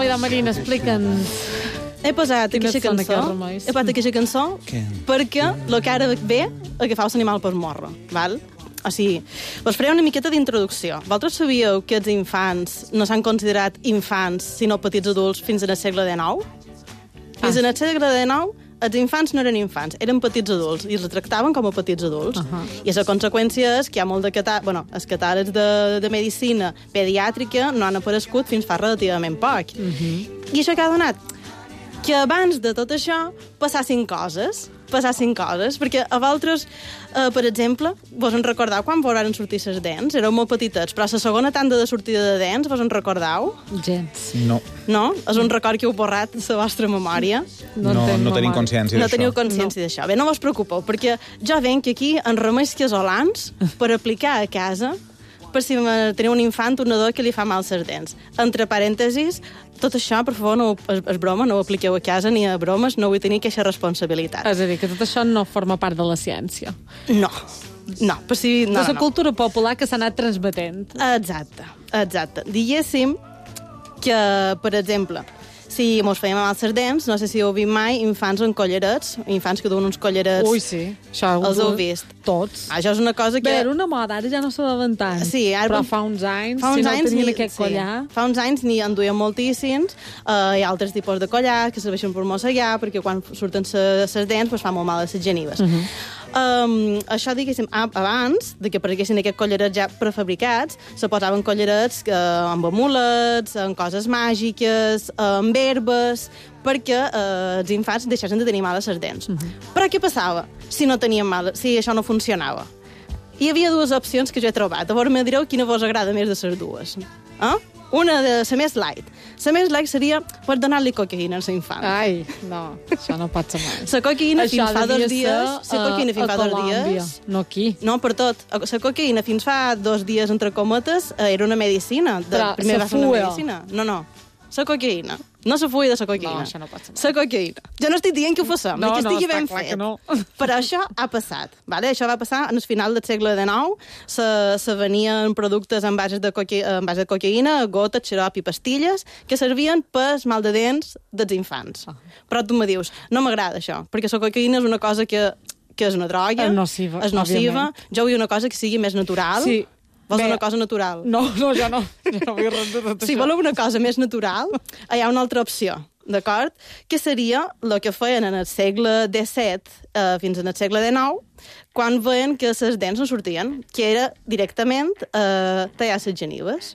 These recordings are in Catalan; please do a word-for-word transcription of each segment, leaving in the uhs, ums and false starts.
Navidad, Marina, explica'ns. He posat Quines aquesta són cançó, aquests remeis? he posat aquesta cançó Què? perquè el que ara ve agafar l'animal per morro, val? O sigui, vos faré una miqueta d'introducció. Vosaltres sabíeu que els infants no s'han considerat infants, sinó petits adults fins al segle dinou? Fins Ah. al segle dinou, els infants no eren infants, eren petits adults, i els tractaven com a petits adults. Uh -huh. I la conseqüència és que hi ha molt de catà... bueno, els catàlegs de, de medicina pediàtrica no han aparegut fins fa relativament poc. Uh -huh. I això que ha donat? Que abans de tot això passassin coses, passassin coses, perquè a vosaltres, eh, per exemple, vos en recordeu quan vos van sortir les dents? Éreu molt petitets, però la segona tanda de sortida de dents, vos en recordeu? Gens. No, No? És un record que heu borrat de la vostra memòria? no, no, entenc, no tenim mama. consciència No d'això. teniu consciència d'això. Bé, no vos preocupeu, perquè jo venc aquí en remeis casolans per aplicar a casa per si teniu un infant, un nadó que li fa mal les dents. Entre parèntesis, tot això, per favor, no, és, és broma, no ho apliqueu a casa ni a bromes, no vull tenir aquesta responsabilitat. És a dir, que tot això no forma part de la ciència. No, no, per si... No, de la no. cultura popular que s'ha anat transmetent. Exacte, exacte. Diguéssim que, per exemple, si mos fèiem mal les dents, no sé si heu vist mai infants amb collarets, infants que duen uns collarets... Ui, sí. Això ho Els heu du- vist? Tots. Això és una cosa que... Bé, era una moda, ara ja no se veuen tant. Sí, ara- Però fa uns anys, Fa uns si no anys tenien ni- aquest collar... Sí. Fa uns anys n'hi en duien moltíssims. Uh, hi ha altres tipus de collars que serveixen per mossegar, perquè quan surten les dents pues, fa molt mal a les genives. Uh -huh. um, això, diguéssim, abans de que apareguessin aquests collarets ja prefabricats, se posaven collarets uh, amb amulets, amb coses màgiques, amb herbes, perquè uh, els infants deixessin de tenir mal a les dents. Uh -huh. Però què passava si no tenien mal, si això no funcionava? Hi havia dues opcions que jo he trobat. Llavors me direu quina vos agrada més de les dues. Eh? Una de la més light. La més light seria per donar-li cocaïna al infant. Ai, no, això no pot ser mai. La cocaïna fins Això fa devia dos dies... ser, La cocaïna uh, fins a fa dos Colòmbia, dies... no aquí. No, per tot. La cocaïna fins fa dos dies, entre cometes, eh, era una medicina. De, Però primer sa va ser una fuel. medicina. No, no. La cocaïna. No la fulla de la cocaïna. No, això no pot ser mai. La cocaïna. Jo no estic dient que ho fassem, No, que no, estigui està ben clar fet. que no. Però això ha passat. Vale? Això va passar en el final del segle dinou. Se, se venien productes en base de, coque, en base de cocaïna, gotes, xarop i pastilles, que servien per mal de dents dels infants. Ah. Però tu me dius, no m'agrada això, perquè la cocaïna és una cosa que, que és una droga. És nociva, És nociva. òbviament. Jo vull una cosa que sigui més natural. Sí. Vols Bé, una cosa natural? No, no, jo no. Jo no vull res de tot Si això. voleu una cosa més natural, hi ha una altra opció, d'acord? Que seria el que feien en el segle disset eh, fins en el segle dinou, quan veien que les dents no sortien, que era directament eh, tallar les genives.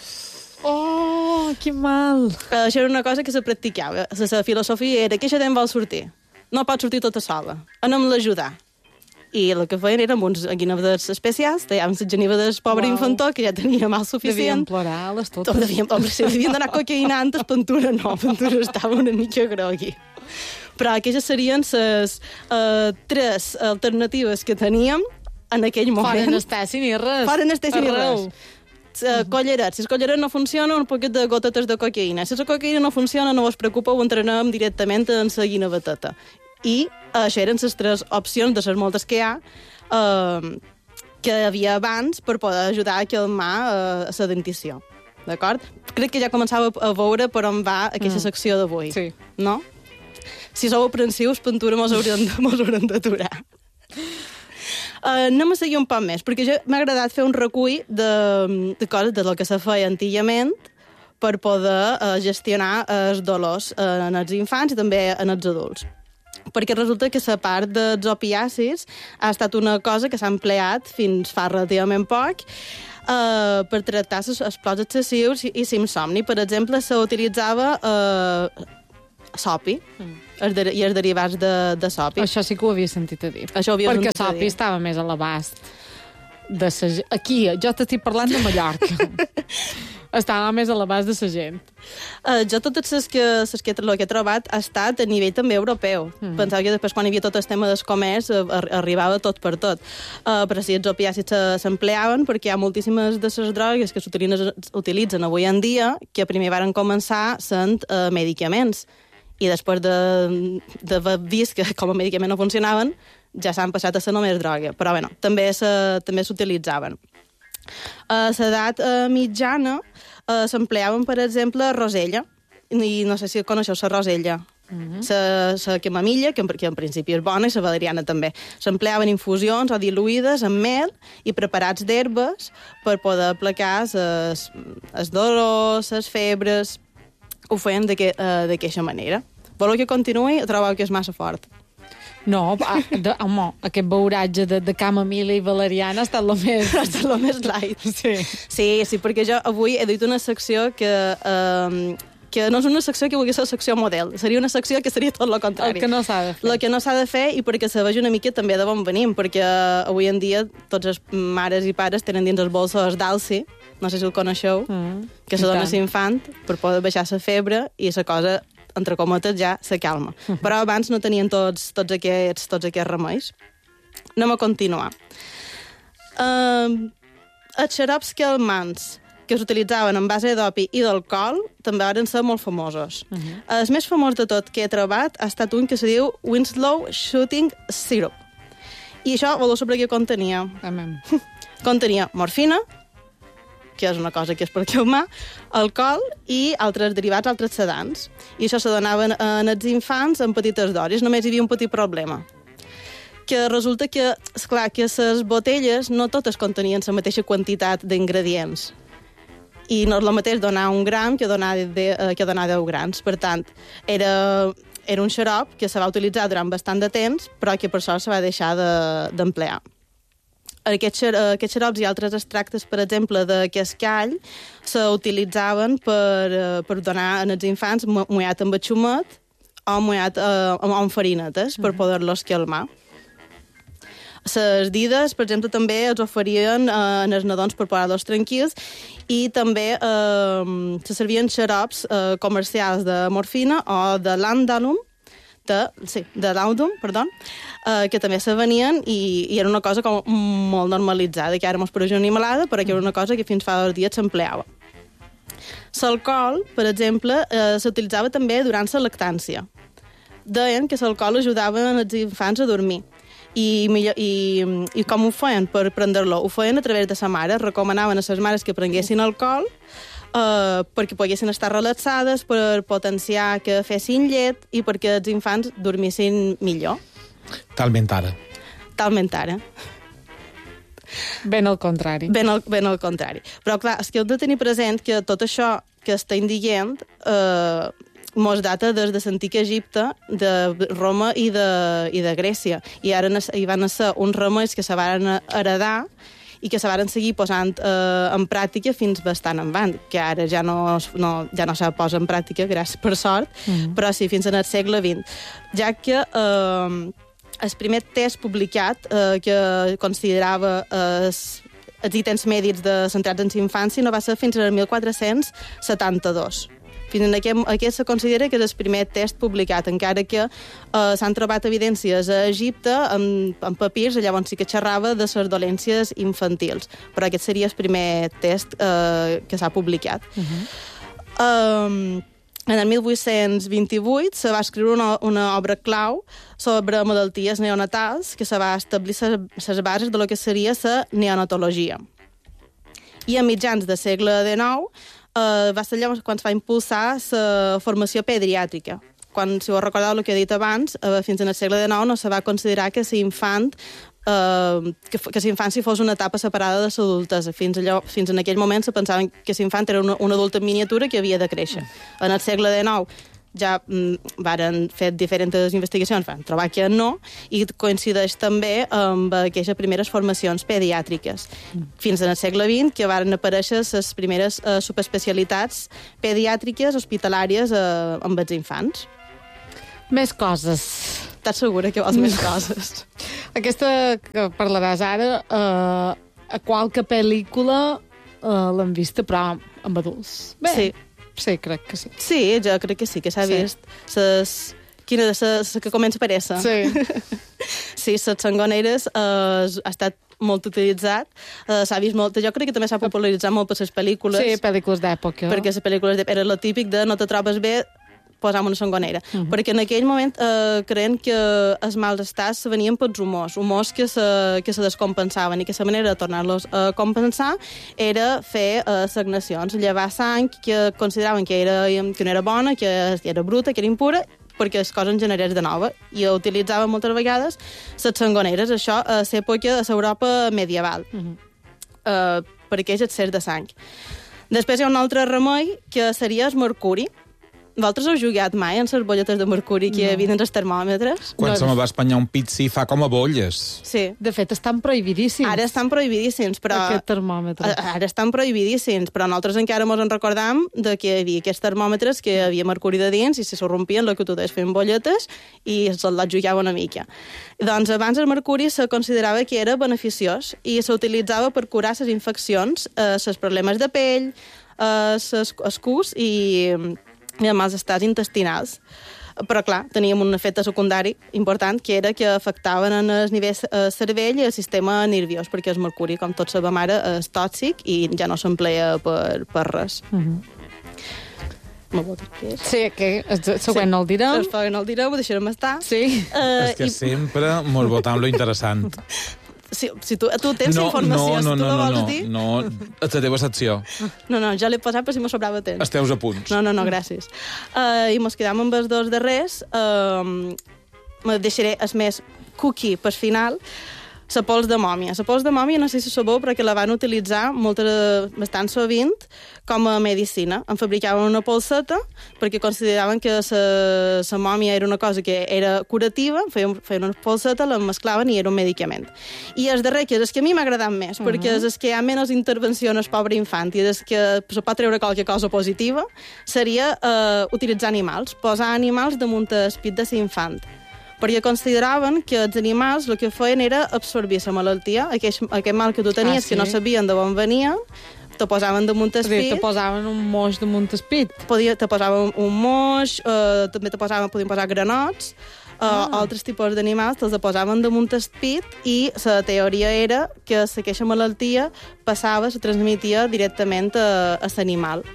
Oh, que mal. Eh, això era una cosa que se practicava. La, la filosofia era que aquesta dent vol sortir. No pot sortir tota sola. Anem-la a ajudar. I el que feien eren uns guinevers especials, tallaven la geniva del pobre Uau. infantó, que ja tenia mal Devien suficient. plorar-les Tot totes. devien, home, si devien donar cocaïna antes, Ventura no, Ventura estava una mica grogui. Però aquestes serien les uh, tres alternatives que teníem en aquell moment. Fora anestèsia ni res. Fora anestèsia ni Arreu. res. Uh, collarets. Si el collaret no funciona, un poquet de gotetes de cocaïna. Si la cocaïna no funciona, no us preocupeu, ho entrenem directament en la guineveteta. I uh, això eren les tres opcions de les moltes que hi ha uh, que hi havia abans per poder ajudar a calmar uh, la dentició. D'acord? Crec que ja començava a veure per on va aquesta Mm. secció d'avui. Sí. No? Si sou aprensius, Ventura mos haurem de- mos haurem d'aturar. Uh, anem a seguir un poc més, perquè jo m'ha agradat fer un recull de, de coses de lo que se feia antigament per poder uh, gestionar els dolors uh, en els infants i també en els adults. Perquè resulta que la part dels opiàcids ha estat una cosa que s'ha empleat fins fa relativament poc uh, per tractar els plots excessius i, i l'insomni. Per exemple, s'utilitzava uh, sopi mm. els de, i els derivats de, de sopi. Això sí que ho havia sentit a dir. Això ho havia Perquè sentit a Sopi dir. estava més a l'abast de sa... ge- Aquí, jo t'estic parlant de Mallorca. Estava més a l'abast de la gent. Uh, jo totes les que, les que, el que he trobat ha estat a nivell també europeu. Mm. Pensava que després, quan hi havia tot el tema del comerç, uh, arribava tot per tot. Uh, però sí, els opiàcids s'empleaven perquè hi ha moltíssimes de les drogues que s'utilitzen avui en dia que primer varen començar sent uh, medicaments. I després de, de vist que com a medicament no funcionaven, ja s'han passat a ser només droga. Però bueno, també s'utilitzaven. A l'edat uh, mitjana uh, s'empleaven, per exemple, rosella. i no sé si coneixeu la rosella. Mhm. La, la camamilla, que en, que en principi és bona, i la valeriana també. S'empleaven infusions o diluïdes amb mel i preparats d'herbes per poder aplacar els dolors, les febres. Ho feien d'aquesta manera. Voleu que continuï o trobeu que és massa fort? No, ah, de, home, aquest beuratge de, de camamilla i valeriana ha estat el més... Ha estat el més light. Sí. Sí, sí, perquè jo avui he dit una secció que... Eh, que no és una secció que vulgui ser secció model, seria una secció que seria tot el contrari. El que no s'ha de fer. El que no s'ha de fer i perquè se vegi una mica també de on venim, perquè avui en dia tots els mares i pares tenen dins els bolsos d'Alci, no sé si el coneixeu, Mm, que se dona l'infant per poder baixar la febre i la cosa, entre cometes, ja se calma. Uh -huh. Però abans no tenien tots, tots, aquests, tots aquests remeis. Anem a continuar. Uh, els xarops calmants que s'utilitzaven en base d'opi i d'alcohol també van ser molt famosos. Uh -huh. El més famós de tot que he trobat ha estat un que se diu Winslow Shooting Syrup. I això, voleu saber què contenia? Amém. Contenia morfina, que és una cosa que és per calmar, alcohol i altres derivats, altres sedants. I això se donaven en els infants en petites dosis. Només hi havia un petit problema. Que resulta que, esclar, que les botelles no totes contenien la mateixa quantitat d'ingredients. I no és el mateix donar un gram que donar, de, que donar deu grams. Per tant, era, era un xarop que se va utilitzar durant bastant de temps, però que per sort se va deixar d'emplear. De, Aquests, aquests xarops i altres extractes, per exemple, de cascall, s'utilitzaven per, per donar als infants mullat amb xumet o mullat eh, amb farinetes per poder-los calmar. Les dides, per exemple, també els oferien eh, en els nadons per posar-los tranquils i també eh, se servien xarops eh, comercials de morfina o de landalum, de, sí, de laudum, perdó, eh, que també se venien i, i era una cosa com molt normalitzada, que ara mos pareix una animalada, però que era una cosa que fins fa dos dies s'empleava. L'alcohol, per exemple, eh, s'utilitzava també durant la lactància. Deien que l'alcohol ajudava els infants a dormir. I, millor, i, i com ho feien per prendre-lo? Ho feien a través de sa mare. Recomanaven a les mares que prenguessin alcohol Uh, perquè poguessin estar relaxades, per potenciar que fessin llet i perquè els infants dormissin millor. Talment ara. Talment ara. Ben al contrari. Ben al, ben al contrari. Però, clar, és que heu de tenir present que tot això que estem dient eh, mos data des de l'antic Egipte, de Roma i de, i de Grècia. I ara hi van ser uns remeis que se van heredar i que se van seguir posant eh, en pràctica fins bastant en van, que ara ja no, no, ja no se posa en pràctica, gràcies per sort, mm-hmm. però sí, fins en el segle vint. Ja que eh, el primer test publicat eh, que considerava eh, els ítems mèdics de centrats en infància no va ser fins al mil quatre-cents setanta-dos. Fins en aquest, aquest se considera que és el primer test publicat, encara que eh, s'han trobat evidències a Egipte en, en papirs, llavors sí que xerrava de les dolències infantils, però aquest seria el primer test eh, que s'ha publicat. Uh-huh. um, en el mil vuit-cents vint-i-vuit se va escriure una, una obra clau sobre malalties neonatals que se va establir les bases de lo que seria la neonatologia. I a mitjans del segle dinou Uh, va ser llavors quan es va impulsar la formació pediàtrica. Quan, si ho recordeu el que he dit abans, uh, fins en el segle dinou no se va considerar que l'infant uh, que, que l'infància fos una etapa separada de l'adultesa. Fins, allò, fins en aquell moment se pensaven que l'infant era una, una adulta en miniatura que havia de créixer. En el segle dinou ja mm, varen fer diferents investigacions, van trobar que no, i coincideix també amb aquelles primeres formacions pediàtriques. Mm. Fins en el segle vint, que varen aparèixer les primeres eh, subespecialitats pediàtriques hospitalàries eh, amb els infants. Més coses. Estàs segura que vols més coses? Aquesta que parlaràs ara, eh, a qualque pel·lícula eh, l'hem vista, però amb adults. Bé. Sí. Sí, crec que sí. Sí, jo crec que sí, que s'ha sí. vist. Ses... Quina de les que comença per essa? Sí. Sí, les sangoneres eh, ha estat molt utilitzat. Eh, s'ha vist molt... Jo crec que també s'ha popularitzat molt per les pel·lícules. Sí, pel·lícules d'època. Perquè les pel·lícules de... era lo típic de no te trobes bé, posàvem una sangonera. Uh -huh. Perquè en aquell moment eh, creien que els mals estats se venien pels humors, humors que se, que se descompensaven, i que la manera de tornar-los a compensar era fer eh, sagnacions, llevar sang que consideraven que, era, que no era bona, que era bruta, que era impura, perquè les coses en generés de nova, i utilitzaven moltes vegades les sangoneres, això a l'època de l'Europa medieval, uh -huh. eh, perquè és excés de sang. Després hi ha un altre remei, que seria el mercuri. Vosaltres heu jugat mai en les bolletes de mercuri que hi havia dins els termòmetres? Quan No. se me va espanyar un pizzi fa com a bolles. Sí. De fet, estan prohibidíssims. Ara estan prohibidíssims, però... Aquest termòmetre. A- Ara estan prohibidíssims, però nosaltres encara ens en recordam de que hi havia aquests termòmetres que hi havia mercuri de dins i si se rompien, el que tu deies feien bolletes i se'ls la jugava una mica. Doncs abans el mercuri se considerava que era beneficiós i s'utilitzava per curar les infeccions, eh, els problemes de pell, eh, les escús i, i els mals estats intestinals. Però, clar, teníem un efecte secundari important, que era que afectaven en els nivells eh, cervell i el sistema nerviós, perquè el mercuri, com tots sabem ara, és tòxic i ja no s'emplea per, per res. Uh -huh. No vol dir què és? Sí, que el següent no el direm. El següent no el direm, ho deixarem estar. Sí. Eh, És que i, sempre mos votam lo interessant. si, si tu, tu tens no, informació, no, no, si tu no, la no, vols no, dir... no, a la teva secció. No, no, ja l'he posat per si me sobrava temps. Esteus a punts. No, no, no, gràcies. Uh, I mos quedam amb els dos darrers. Uh, me deixaré el més cookie per final. La pols de mòmia. La pols de mòmia, no sé si sabeu, perquè la van utilitzar molt, bastant sovint com a medicina. En fabricaven una polseta perquè consideraven que la mòmia era una cosa que era curativa, feien, feien una polseta, la mesclaven i era un medicament. I el darrer, que és el que a mi m'ha agradat més, uh -huh. perquè és el que hi ha menys intervenció en el pobre infant i és el que se pot treure qualque cosa positiva, seria uh, utilitzar animals, posar animals damunt el pit de l'infant, perquè consideraven que els animals el que feien era absorbir la malaltia, aquest, aquest mal que tu tenies, Ah, sí? que no sabien d'on venia, te posaven damunt el És a dir, pit, te posaven un moix damunt el pit. podia, te posaven un moix, eh, també te posaven, podien posar granots, eh, Ah. altres tipus d'animals, te'ls posaven damunt el pit i la teoria era que aquesta malaltia passava, se transmetia directament a, a l'animal.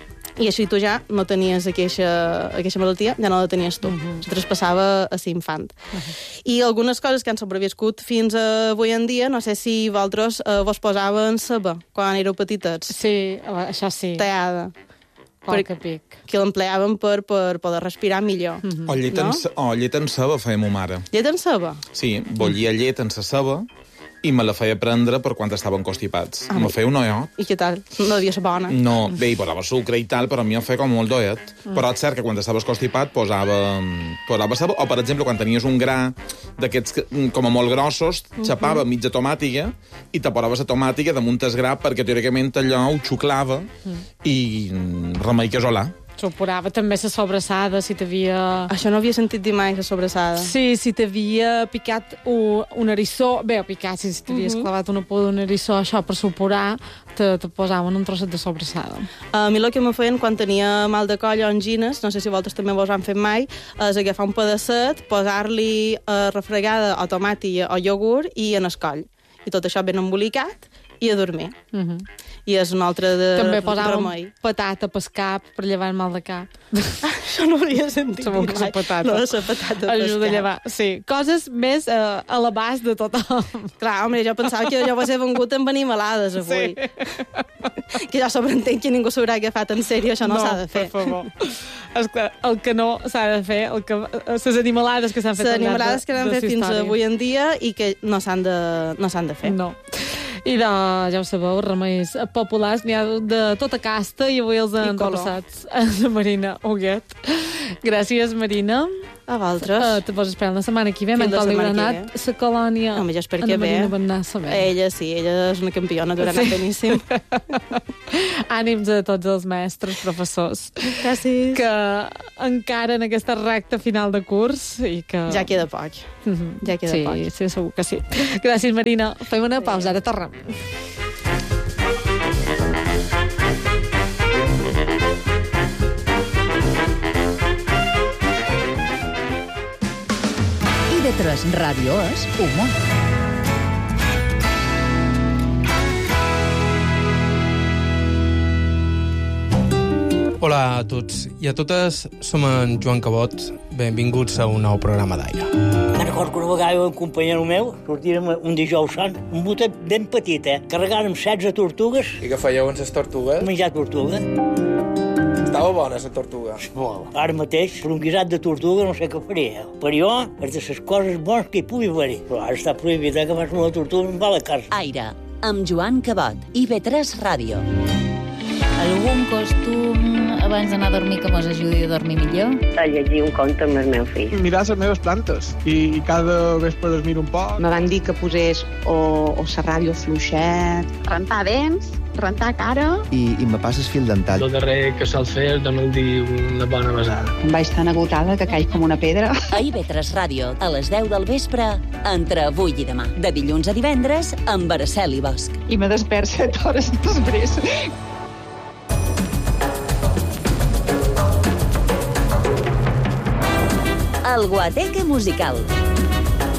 I així tu ja no tenies aquesta, aquesta malaltia, ja no la tenies tu. Uh -huh. Se traspassava a l'infant. Uh -huh. I algunes coses que han sobreviscut fins a avui en dia, no sé si vosaltres eh, vos posaven ceba quan éreu petitets. Sí, això sí. Teada. Qualque pic. Que l'empleaven per, per poder respirar millor. Uh -huh. O llet, No? en, ce- o llet en ceba feia mo mare. Llet en ceba? Sí, bollia llet en sa ceba i me la feia prendre per quan estaven constipats. Ah. Me feia un oiot. I què tal? No devia ser bona. No, bé, hi posava sucre i tal, però a mi em feia com molt doet. Mm. Però és cert que quan estaves constipat posava, posava ceba, o per exemple, quan tenies un gra d'aquests que- com a molt grossos, xapava mm -hmm. mitja tomàtiga i te posaves la tomàtiga damunt el gra perquè teòricament allò ho xuclava mm. i mm, remei casolà. Suporava també la sobrassada, si t'havia... Això no havia sentit dir mai, la sobrassada. Sí, si t'havia picat un, un eriçó... Bé, picat, si t'havies uh -huh. clavat una por d'un eriçó, això per suporar, te, te posaven un trosset de sobrassada. A mi el que me feien quan tenia mal de coll o angines, no sé si vosaltres també vos han fet mai, és agafar un pedacet, posar-li uh, refregada o tomàtia o iogurt i en el coll. I tot això ben embolicat i a dormir. Uh -huh. I és un altre de També posàvem remei. patata pel cap per llevar el mal de cap. Això no ho havia sentit Segur dir que mai. és patata. No, és la patata Ajuda a pescat. llevar. Sí, coses més uh, a l'abast de tothom. Clar, home, jo pensava que jo vos he vengut amb animalades avui. Sí. Que ja sobreentenc que ningú s'haurà agafat en sèrio, això no, no s'ha de fer. per favor. És que el que no s'ha de fer, el que, les animalades que s'han fet Les al llarg animalades de- que n'han de fet la fins història. avui en dia i que no s'han de, no s'han de fer. No. I de, ja ho sabeu, remeis populars n'hi ha de tota casta i avui els han color. repassats a la Marina Huguet. Gràcies, Marina. A vosaltres. Uh, te pots esperar la setmana que ve. Fins M'han la li haurà setmana que anat la colònia. Home, jo espero Ana que bé. Marina va anar a saber. Ella sí, ella és una campiona, durant Sí. sí. beníssim. Ànims a tots els mestres, professors, Gràcies. que encara en aquesta recta final de curs i que... Ja queda poc. Mhm. ja queda sí, poc. Sí, segur que sí. Gràcies, Marina. Fem una pausa, ara tornem. I de tres Ràdio és humor. Hola a tots i a totes, som en Joan Cabot. Benvinguts a un nou programa d'Aire. Me'n recordo que una vegada un companyero meu sortirem un dijous sant, un botet ben petit, eh? Carregàrem setze tortugues. I què fèieu amb les tortugues? Menjar tortuga. Estava bona, la tortuga. Molt. Ara mateix, per un guisat de tortuga no sé què faria. Per jo, és de les coses bones que hi pugui haver. Però ara està prohibit, eh, que fas una tortuga en va a la casa. Aire, amb Joan Cabot, I V tres Ràdio. Algun costum abans d'anar a dormir que mos ajudi a dormir millor? A llegir un conte amb el meu fill. Mirar les meves plantes i cada vespre les miro un poc. Me van dir que posés o, o la ràdio fluixet, rentar dents, rentar cara... I, i me passes fil dental. El darrer que sol fer és donar-li dir una bona besada. Em vaig tan agotada que caig com una pedra. A I V tres Ràdio, a les deu del vespre, entre avui i demà. De dilluns a divendres, amb Araceli Bosch. I me despert set hores després. El Guateque Musical.